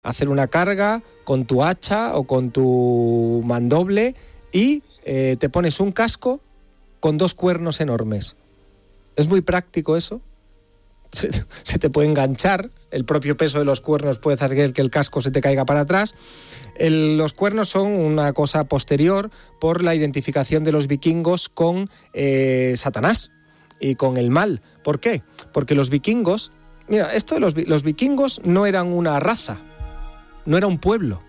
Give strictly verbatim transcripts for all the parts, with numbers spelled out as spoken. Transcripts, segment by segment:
hacer una carga con tu hacha o con tu mandoble y eh, te pones un casco con dos cuernos enormes. Es muy práctico eso. Se, se te puede enganchar, el propio peso de los cuernos puede hacer que el casco se te caiga para atrás. El, los cuernos son una cosa posterior por la identificación de los vikingos con eh, Satanás y con el mal. ¿Por qué? Porque los vikingos, mira, esto de los, los vikingos no eran una raza, no era un pueblo,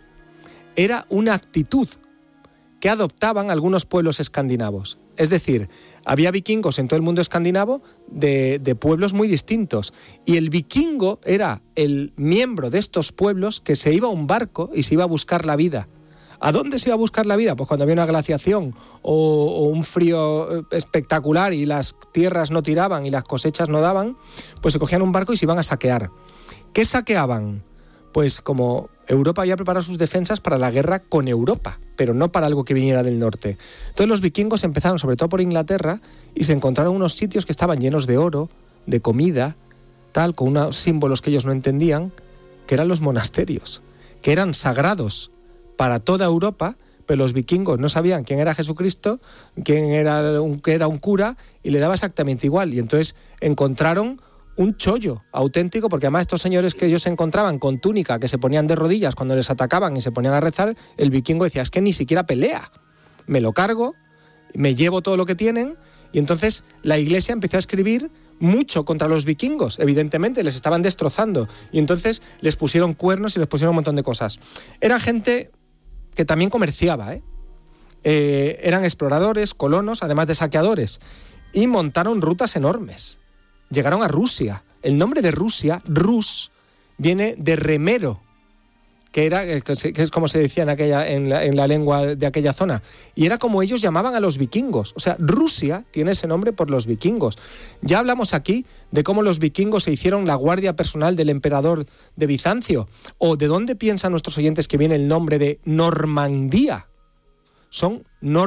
era una actitud que adoptaban algunos pueblos escandinavos. Es decir, había vikingos en todo el mundo escandinavo de, de pueblos muy distintos. Y el vikingo era el miembro de estos pueblos que se iba a un barco y se iba a buscar la vida. ¿A dónde se iba a buscar la vida? Pues cuando había una glaciación o, o un frío espectacular y las tierras no tiraban y las cosechas no daban, pues se cogían un barco y se iban a saquear. ¿Qué saqueaban? Pues como Europa había preparado sus defensas para la guerra con Europa, pero no para algo que viniera del norte. Entonces los vikingos empezaron, sobre todo por Inglaterra, y se encontraron unos sitios que estaban llenos de oro, de comida, tal, con unos símbolos que ellos no entendían, que eran los monasterios, que eran sagrados para toda Europa, pero los vikingos no sabían quién era Jesucristo, quién era un, que era un cura, y le daba exactamente igual. Y entonces encontraron un chollo auténtico, porque además estos señores que ellos se encontraban con túnica, que se ponían de rodillas cuando les atacaban y se ponían a rezar, el vikingo decía, es que ni siquiera pelea, me lo cargo, me llevo todo lo que tienen. Y entonces la iglesia empezó a escribir mucho contra los vikingos, evidentemente, les estaban destrozando, y entonces les pusieron cuernos y les pusieron un montón de cosas. Era gente que también comerciaba, ¿eh? Eh, eran exploradores, colonos, además de saqueadores, y montaron rutas enormes. Llegaron a Rusia. El nombre de Rusia, Rus, viene de remero, que era que es como se decía en aquella en la, en la lengua de aquella zona, y era como ellos llamaban a los vikingos. O sea, Rusia tiene ese nombre por los vikingos. Ya hablamos aquí de cómo los vikingos se hicieron la guardia personal del emperador de Bizancio, o de dónde piensan nuestros oyentes que viene el nombre de Normandía. Son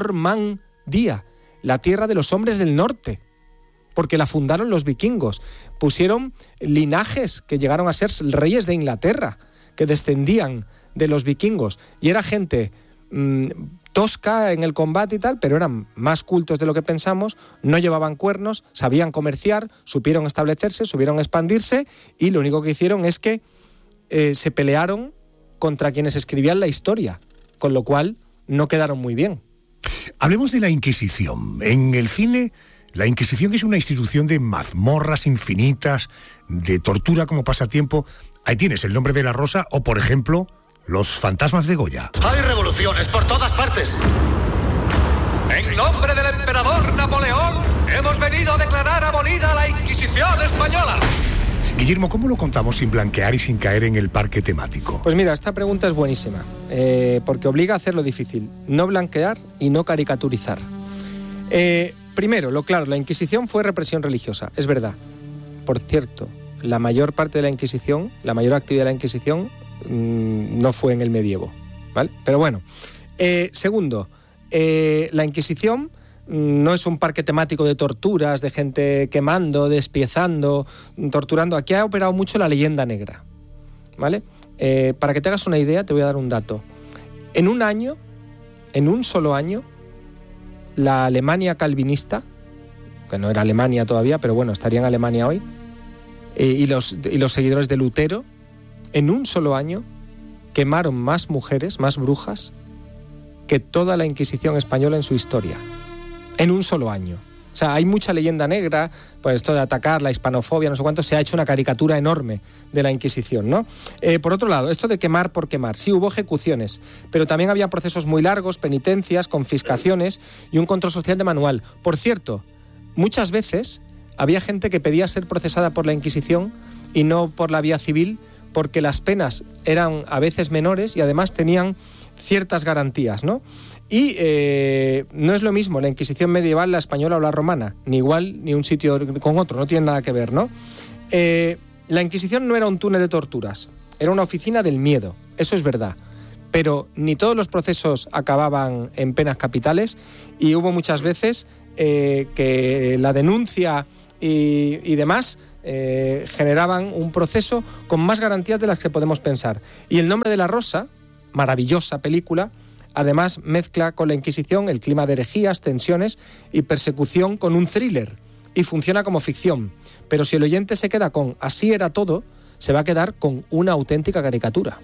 Normandía, la tierra de los hombres del norte, porque la fundaron los vikingos. Pusieron linajes que llegaron a ser reyes de Inglaterra, que descendían de los vikingos, y era gente mmm, tosca en el combate y tal, pero eran más cultos de lo que pensamos, no llevaban cuernos, sabían comerciar, supieron establecerse, supieron expandirse, y lo único que hicieron es que eh, se pelearon contra quienes escribían la historia, con lo cual no quedaron muy bien. Hablemos de la Inquisición. En el cine, la Inquisición es una institución de mazmorras infinitas, de tortura como pasatiempo. Ahí tienes El nombre de la rosa o, por ejemplo, Los fantasmas de Goya. Hay revoluciones por todas partes. En nombre del emperador Napoleón, hemos venido a declarar abolida la Inquisición española. Guillermo, ¿cómo lo contamos sin blanquear y sin caer en el parque temático? Pues mira, esta pregunta es buenísima, eh, porque obliga a hacer lo difícil, no blanquear y no caricaturizar. Eh... Primero, lo claro, la Inquisición fue represión religiosa, es verdad. Por cierto, la mayor parte de la Inquisición, la mayor actividad de la Inquisición mmm, no fue en el medievo, ¿vale? Pero bueno. Eh, segundo, eh, la Inquisición mmm, no es un parque temático de torturas, de gente quemando, despiezando, torturando. Aquí ha operado mucho la leyenda negra, ¿vale? Eh, para que te hagas una idea, te voy a dar un dato. En un año, en un solo año, la Alemania calvinista, que no era Alemania todavía, pero bueno, estaría en Alemania hoy, eh, y, los, y los seguidores de Lutero, en un solo año quemaron más mujeres, más brujas, que toda la Inquisición española en su historia. En un solo año. O sea, hay mucha leyenda negra, pues esto de atacar la hispanofobia, no sé cuánto, se ha hecho una caricatura enorme de la Inquisición, ¿no? Eh, por otro lado, esto de quemar por quemar, sí hubo ejecuciones, pero también había procesos muy largos, penitencias, confiscaciones y un control social de manual. Por cierto, muchas veces había gente que pedía ser procesada por la Inquisición y no por la vía civil, porque las penas eran a veces menores y además tenían ciertas garantías, ¿no? Y eh, no es lo mismo la Inquisición medieval, la española o la romana, ni igual ni un sitio con otro, no tienen nada que ver, ¿no? Eh, la Inquisición no era un túnel de torturas, era una oficina del miedo, eso es verdad, pero ni todos los procesos acababan en penas capitales y hubo muchas veces eh, que la denuncia y, y demás eh, generaban un proceso con más garantías de las que podemos pensar. Y El nombre de la rosa, maravillosa película, además mezcla con la Inquisición el clima de herejías, tensiones y persecución con un thriller, y funciona como ficción. Pero si el oyente se queda con así era todo, se va a quedar con una auténtica caricatura.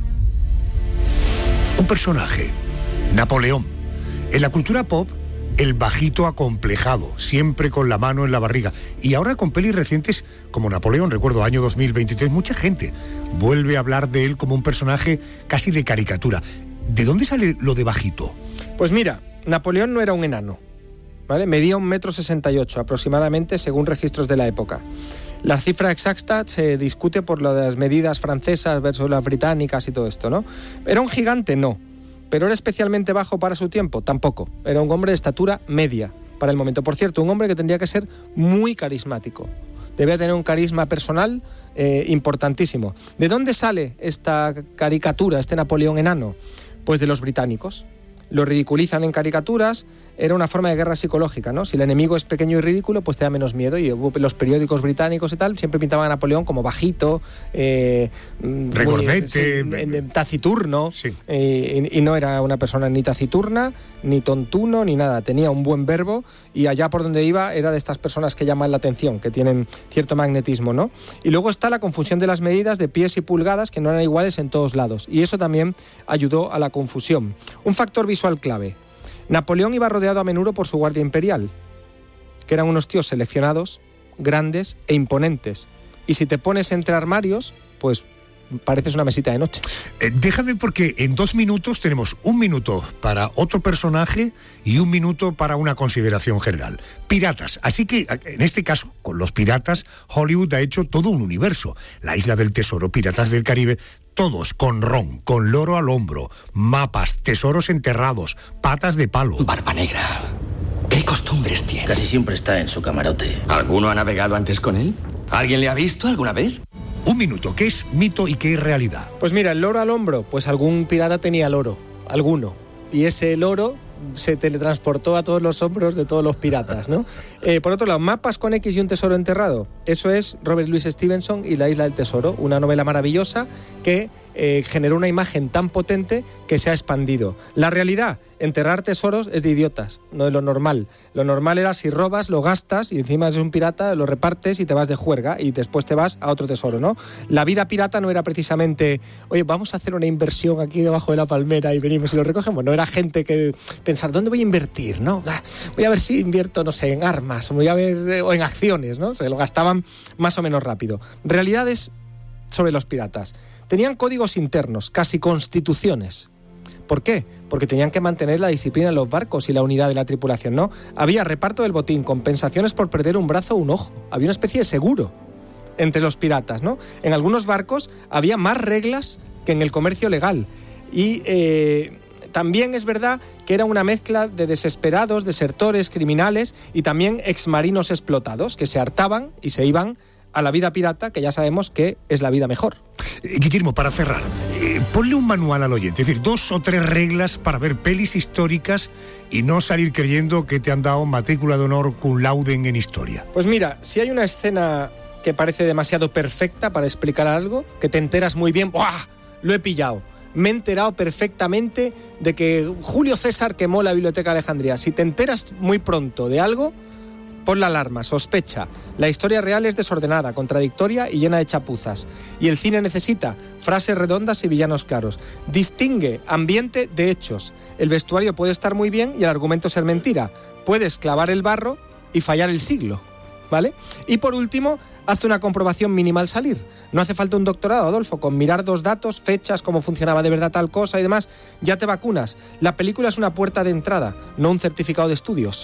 Un personaje, Napoleón. En la cultura pop, el bajito acomplejado, siempre con la mano en la barriga. Y ahora con pelis recientes como Napoleón, recuerdo, año dos mil veintitrés, mucha gente vuelve a hablar de él como un personaje casi de caricatura. ¿De dónde sale lo de bajito? Pues mira, Napoleón no era un enano, ¿vale? Medía un metro sesenta y ocho aproximadamente, según registros de la época. La cifra exacta se discute por lo de las medidas francesas versus las británicas y todo esto, ¿no? ¿Era un gigante? No. ¿Pero era especialmente bajo para su tiempo? Tampoco. Era un hombre de estatura media para el momento. Por cierto, un hombre que tendría que ser muy carismático. Debía tener un carisma personal eh, importantísimo. ¿De dónde sale esta caricatura, este Napoleón enano? Pues de los británicos. Lo ridiculizan en caricaturas, era una forma de guerra psicológica, ¿no? Si el enemigo es pequeño y ridículo, pues te da menos miedo. Y los periódicos británicos y tal siempre pintaban a Napoleón como bajito, eh, regordete, muy, sí, taciturno, sí. eh, y, y no era una persona ni taciturna, ni tontuno, ni nada. Tenía un buen verbo y allá por donde iba era de estas personas que llaman la atención, que tienen cierto magnetismo, ¿no? Y luego está la confusión de las medidas de pies y pulgadas, que no eran iguales en todos lados. Y eso también ayudó a la confusión. Un factor visual clave. Napoleón iba rodeado a menudo por su guardia imperial, que eran unos tíos seleccionados, grandes e imponentes. Y si te pones entre armarios, pues pareces una mesita de noche. Eh, déjame, porque en dos minutos tenemos un minuto para otro personaje y un minuto para una consideración general. Piratas. Así que, en este caso, con los piratas, Hollywood ha hecho todo un universo. La Isla del Tesoro, Piratas del Caribe, todos con ron, con loro al hombro, mapas, tesoros enterrados, patas de palo. Barba Negra, ¿qué costumbres tiene? Casi siempre está en su camarote. ¿Alguno ha navegado antes con él? ¿Alguien le ha visto alguna vez? Un minuto, ¿qué es mito y qué es realidad? Pues mira, el loro al hombro, pues algún pirata tenía loro, alguno. Y ese loro se teletransportó a todos los hombros de todos los piratas, ¿no? Eh, por otro lado, mapas con X y un tesoro enterrado. Eso es Robert Louis Stevenson y La Isla del Tesoro, una novela maravillosa que eh, generó una imagen tan potente que se ha expandido. La realidad, enterrar tesoros es de idiotas, no es lo normal. Lo normal era si robas, lo gastas y encima eres un pirata, lo repartes y te vas de juerga y después te vas a otro tesoro, ¿no? La vida pirata no era precisamente, oye, vamos a hacer una inversión aquí debajo de la palmera y venimos y lo recogemos. No era gente que pensar, ¿dónde voy a invertir? ¿No? Voy a ver si invierto, no sé, en armas, voy a ver, o en acciones, ¿no? Se lo gastaban más o menos rápido. Realidades sobre los piratas. Tenían códigos internos, casi constituciones. ¿Por qué? Porque tenían que mantener la disciplina en los barcos y la unidad de la tripulación, ¿no? Había reparto del botín, compensaciones por perder un brazo o un ojo. Había una especie de seguro entre los piratas, ¿no? En algunos barcos había más reglas que en el comercio legal. Y eh, también es verdad que era una mezcla de desesperados, desertores, criminales y también exmarinos explotados que se hartaban y se iban a la vida pirata, que ya sabemos que es la vida mejor. Eh, Guillermo, para cerrar, eh, ponle un manual al oyente, es decir, dos o tres reglas para ver pelis históricas y no salir creyendo que te han dado matrícula de honor cum laude en historia. Pues mira, si hay una escena que parece demasiado perfecta para explicar algo, que te enteras muy bien, ¡buah!, lo he pillado. Me he enterado perfectamente de que Julio César quemó la Biblioteca de Alejandría. Si te enteras muy pronto de algo, pon la alarma, sospecha. La historia real es desordenada, contradictoria y llena de chapuzas. Y el cine necesita frases redondas y villanos claros. Distingue ambiente de hechos. El vestuario puede estar muy bien y el argumento ser mentira. Puedes clavar el barro y fallar el siglo, ¿vale? Y por último, haz una comprobación mínima al salir. No hace falta un doctorado, Adolfo. Con mirar dos datos, fechas, cómo funcionaba de verdad tal cosa y demás, ya te vacunas. La película es una puerta de entrada, no un certificado de estudios.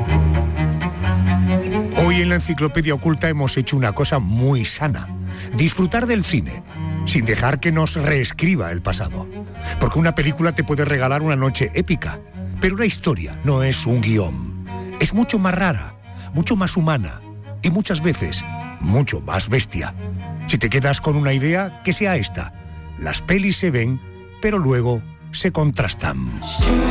Hoy en la Enciclopedia Oculta hemos hecho una cosa muy sana: disfrutar del cine, sin dejar que nos reescriba el pasado. Porque una película te puede regalar una noche épica, pero una historia no es un guión. Es mucho más rara, mucho más humana y muchas veces mucho más bestia. Si te quedas con una idea, que sea esta: las pelis se ven, pero luego se contrastan.